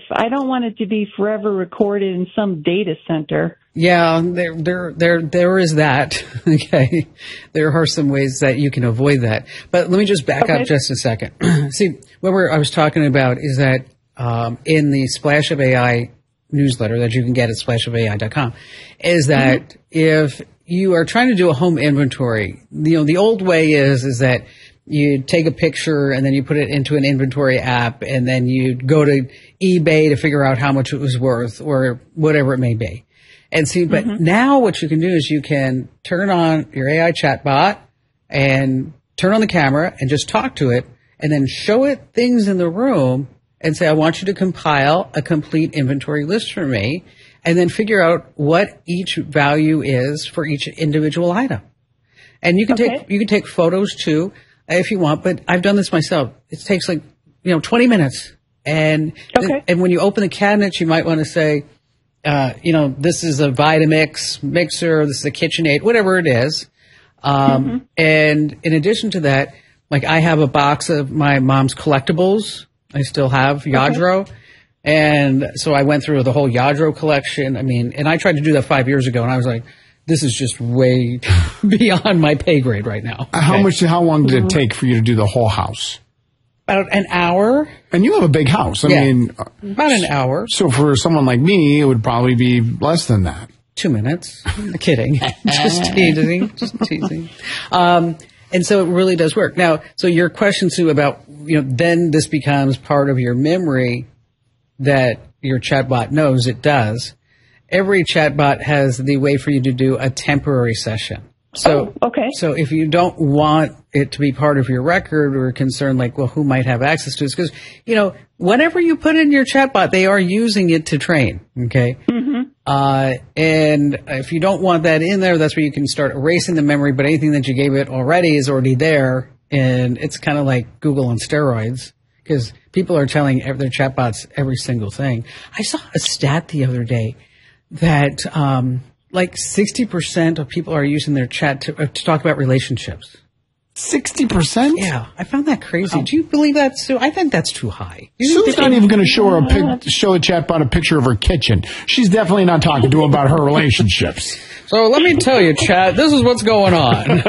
I don't want it to be forever recorded in some data center. Yeah, there is that. Okay. There are some ways that you can avoid that. But let me just back up just a second. See, what I was talking about is that in the Splash of AI newsletter that you can get at splashofai.com is that if you are trying to do a home inventory, the old way is that you take a picture and then you put it into an inventory app and then you go to eBay to figure out how much it was worth or whatever it may be. And see, but now what you can do is you can turn on your AI chatbot and turn on the camera and just talk to it and then show it things in the room and say, I want you to compile a complete inventory list for me and then figure out what each value is for each individual item. And you can take photos too if you want, but I've done this myself. It takes 20 minutes. And when you open the cabinets, you might want to say, this is a Vitamix mixer, this is a KitchenAid, whatever it is. And in addition to that, I have a box of my mom's collectibles. I still have Yadro. And so I went through the whole Yadro collection. And I tried to do that 5 years ago, and I was like, this is just way beyond my pay grade right now. Okay. How long did it take for you to do the whole house? About an hour. And you have a big house. I mean, about an hour. So for someone like me, it would probably be less than that. 2 minutes. I'm kidding. Just teasing. And so it really does work. Now, so your question, Sue, about, then this becomes part of your memory that your chatbot knows it does. Every chatbot has the way for you to do a temporary session. So, so if you don't want it to be part of your record or concerned who might have access to it? Because, whatever you put in your chatbot, they are using it to train. Okay. And if you don't want that in there, that's where you can start erasing the memory. But anything that you gave it already is already there. And it's kind of like Google on steroids because people are telling their chatbots every single thing. I saw a stat the other day that 60% of people are using their chat to talk about relationships. 60%? Yeah, I found that crazy. Do you believe that, Sue? I think that's too high. Sue's not even going to show the chatbot a picture of her kitchen. She's definitely not talking to him about her relationships. So let me tell you, chat, this is what's going on.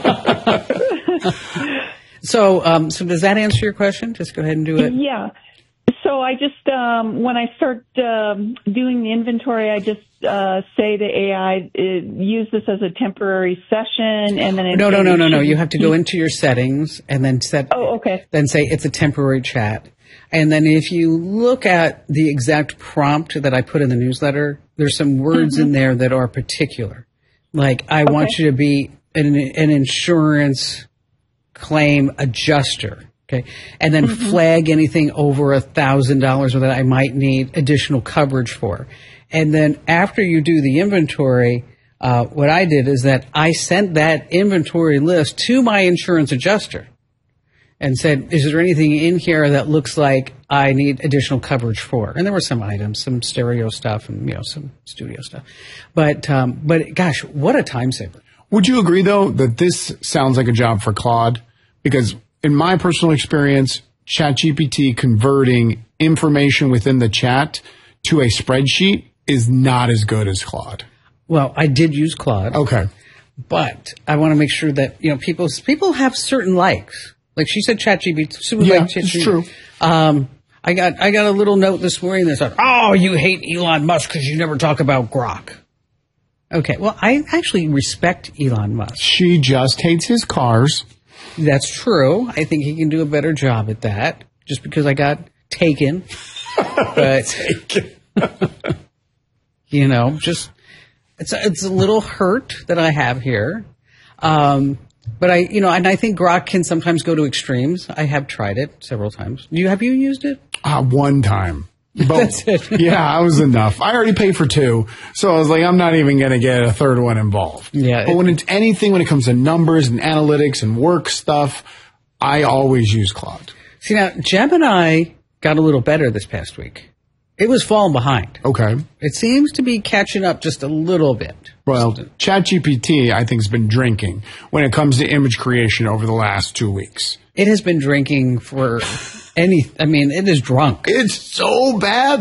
So does that answer your question? Just go ahead and do it. Yeah. So I just, when I start doing the inventory, I just say to AI, use this as a temporary session, and then No. You have to go into your settings and then then say it's a temporary chat. And then if you look at the exact prompt that I put in the newsletter, there's some words in there that are particular. Like, I want you to be an insurance claim adjuster. Okay. And then flag anything over $1,000 that I might need additional coverage for. And then after you do the inventory, what I did is that I sent that inventory list to my insurance adjuster and said, is there anything in here that looks like I need additional coverage for? And there were some items, some stereo stuff and, some studio stuff. But gosh, what a time saver. Would you agree, though, that this sounds like a job for Claude? Because in my personal experience, ChatGPT converting information within the chat to a spreadsheet is not as good as Claude. Well, I did use Claude. Okay. But I want to make sure that, people have certain likes. Like she said, ChatGPT. It's true. I got a little note this morning that said, "Oh, you hate Elon Musk because you never talk about Grok." Okay. Well, I actually respect Elon Musk. She just hates his cars. That's true. I think he can do a better job at that. Just because I got taken, but just it's a little hurt that I have here. But and I think Grok can sometimes go to extremes. I have tried it several times. Have you used it? One time. That's it. Yeah, I was enough. I already paid for two, so I was like, I'm not even going to get a third one involved. Yeah. But when it comes to numbers and analytics and work stuff, I always use Claude. See, now, Gemini got a little better this past week. It was falling behind. Okay. It seems to be catching up just a little bit. Well, ChatGPT, I think, has been drinking when it comes to image creation over the last 2 weeks. It has been drinking for it is drunk. It's so bad.